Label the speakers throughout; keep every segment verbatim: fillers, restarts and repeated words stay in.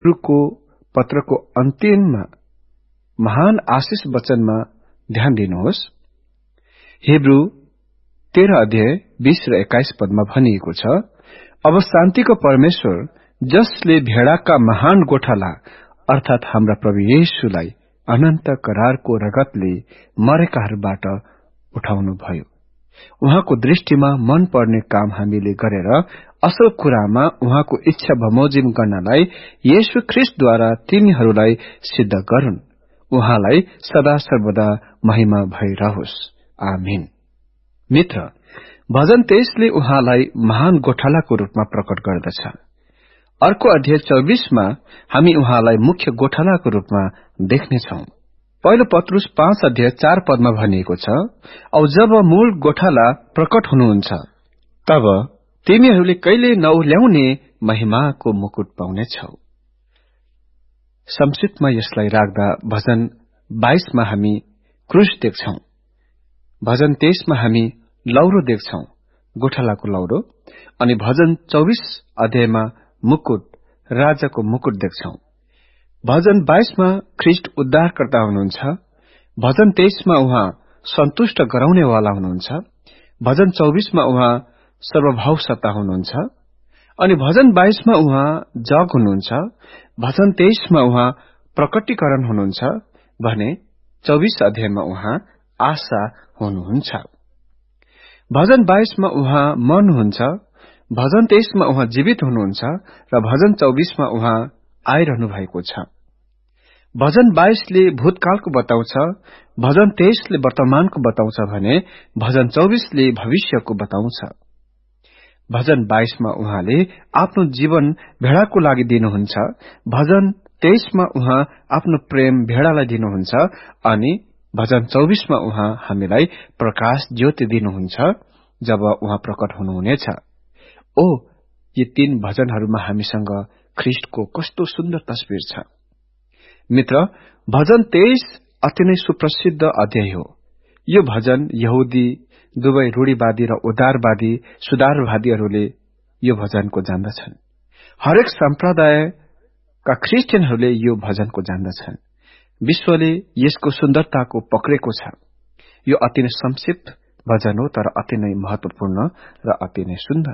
Speaker 1: को पत्रको अन्त्यमा महान आशिष वचनमा ध्यान दिनुहोस्। हिब्रू तेह्र अध्याय बीस र एक्काइस पदमा भनिएको छ, अब शान्तिको परमेश्वर जसले भेड़ाका महान गोठाला अर्थात हाम्रा प्रभु येशूलाई अनन्त करारको रगतले मरेकाहरूबाट उठाउनु भयो, उहाँको दृष्टिमा मन पर्ने काम हामीले गरेर असल कुरामा उहाँको इच्छा बमोजिम गर्नलाई येशू ख्रीष्टद्वारा तिनीहरूलाई सिद्ध गरून्। उहाँलाई सदा सर्वदा महिमा भइरहोस्। आमीन। मित्र, भजन तेइसले उहाँलाई महान गोठालाको रूपमा प्रकट गर्दछ। अर्को अध्याय चौबीसमा हामी उहाँलाई मुख्य गोठालाको रूपमा देख्नेछौं। पहिलो पत्रुस पाँच अध्याय चार पदमा भनिएको छ, औ जब मूल गोठाला प्रकट हुनुहुन्छ तब तिमीहरूले कहिले नौल्याउने महिमाको मुकुट पाउनेछौ। संक्षिप्तमा यसलाई राख्दा भजन बाइसमा हामी क्रूस देख्छौं, भजन तेइसमा हामी लौरो देख्छौं, गोठालाको लौरो, अनि भजन चौबीस अध्यायमा मुकुट, राजाको मुकुट देख्छौं। भजन बाइसमा ख्रीष्ट उद्धारकर्ता हुनुहुन्छ, भजन तेइसमा उहाँ सन्तुष्ट गराउनेवाला हुनुहुन्छ, भजन चौबीसमा उहाँ सर्वभाव सत्ता हुनुहुन्छ, अनि भजन बाइसमा उहाँ जग हुनुहुन्छ, भजन तेइसमा उहाँ प्रकटीकरण हुनुहुन्छ भने चौबीस अध्यायमा उहाँ आशा हुनुहुन्छ। भजन बाइसमा उहाँ मन हुन्छ, भजन तेइसमा उहाँ जीवित हुनुहुन्छ र भजन चौबीसमा उहाँ आइरहनु भएको छ। भजन बाइसले भूतकालको बताउँछ, भजन तेइसले वर्तमानको बताउँछ भने भजन चौबीसले भविष्यको बताउँछ। भजन बाइसमा उहाँले आफ्नो जीवन भेड़ाको लागि दिनुहुन्छ, भजन तेइसमा उहाँ आफ्नो प्रेम भेड़ालाई दिनुहुन्छ, अनि भजन चौबीसमा उहाँ हामीलाई प्रकाश ज्योति दिनुहुन्छ जब उहाँ प्रकट हुनुहुनेछ। ओ, यी तीन भजनहरूमा हामीसँग ख्रीष्टको कस्तो सुन्दर तस्बिर छ। मित्र, भजन तेइस अति नै सुप्रसिद्ध अध्याय हो। यो भजन यहुदी, दुवै रूढीवादी र उदारवादी सुधारवादीहरूले यो भजनको जान्दछन्। हरेक सम्प्रदायका क्रिस्चियनहरूले यो भजनको जान्दछन्। विश्वले यसको सुन्दरताको पक्रेको छ। यो अति नै संक्षिप्त भजन हो, तर अति नै महत्वपूर्ण र अति नै सुन्दर।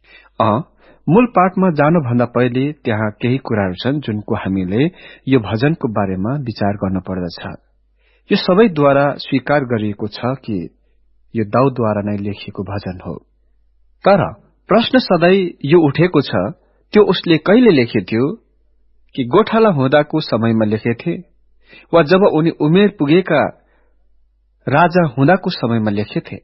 Speaker 1: अ मूल पाठमा जानुभन्दा पहिले त्यहाँ केही कुराहरू छन् जुनको हामीले यो भजनको बारेमा विचार गर्न पर्दछ। यो सबैद्वारा स्वीकार गरिएको छ कि यो दाउदद्वारा नै लेखिएको भजन हो, तर प्रश्न सधैँ यो उठेको छ, त्यो उसले कहिले लेखेथ्यो? कि गोठाला हुँदाको समयमा लेखेथे, वा जब उनी उमेर पुगेका राजा हुँदाको समयमा लेखेथे?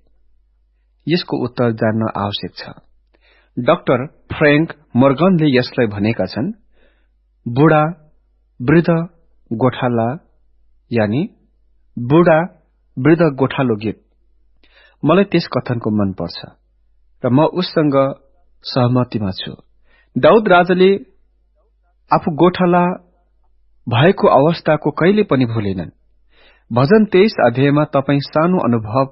Speaker 1: यसको उत्तर जान्न आवश्यक छ। डाक्टर फ्रैंक मोर्गनले यसलाई भनेका छन्, बुढा वृद्ध गोठाला यानी बुढा वृद्ध गोठालो गीत। मलाई त्यस कथनको मन पर्छ र म उससँग सहमतिमा छु। दाउद राजाले आफू गोठाला भएको अवस्थाको कहिले पनि भुलेनन्। भजन तेइस अध्यायमा तपाई सानो अनुभव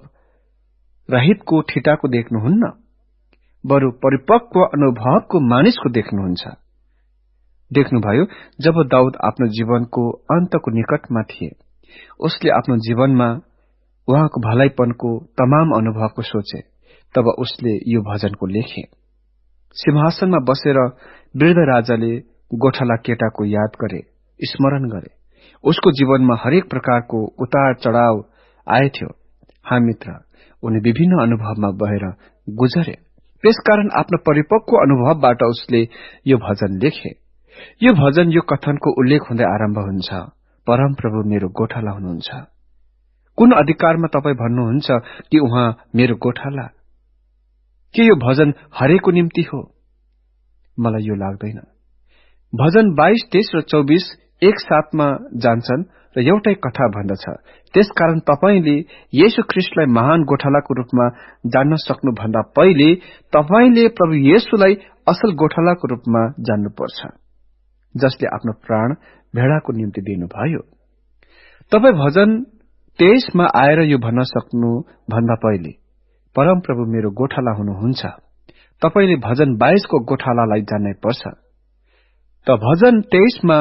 Speaker 1: रहितको ठिटाको देख्नुहुन्न, बरु परिपक्व अनुभवको मानिसको देख्नुहुन्छ। देख्नुभयो, जब दाउद आफ्नो जीवनको अन्तको निकटमा थिए, उसले आफ्नो जीवनमा उहाँको भलाइपनको तमाम अनुभवको सोचे, तब उसले यो भजनको लेखे। सिंहासनमा बसेर वृद्ध राजाले गोठाला केटाको याद गरे, स्मरण गरे। उसको जीवनमा हरेक प्रकारको उतार चढ़ाव आएथ्यो। हाँ मित्र, उनी विभिन्न अनुभवमा बहेर गुजरे। त्यसकारण आफ्नो परिपक्व अनुभवबाट उसले यो भजन लेखे। यो भजन यो कथनको उल्लेख हुँदै आरम्भ हुन्छ, परम प्रभु मेरो गोठाला हुनुहुन्छ। कुन अधिकारमा तपाई भन्नुहुन्छ कि उहाँ मेरो गोठाला? के यो भजन हरेको निम्ति हो? मलाई यो लाग्दैन। भजन बाइस, तेइस र चौबीस एक साथमा जान्छन् र एउटै कथा भन्दछ। त्यसकारण तपाईले येशू ख्रीष्टलाई महान गोठालाको रूपमा जान्न सक्नु भन्दा पहिले तपाईले प्रभु येशूलाई असल गोठालाको रूपमा जान्नुपर्छ, जसले आफ्नो प्राण भेडाको निम्ति दिनुभयो। तपाई भजन तेइसमा आएर यो भन्न सक्नु भन्दा पहिले परम प्रभु मेरो गोठाला हुनुहुन्छ। तपाईले भजन बाइसको गोठालालाई जान्नै पर्छ। त भजन तेइसमा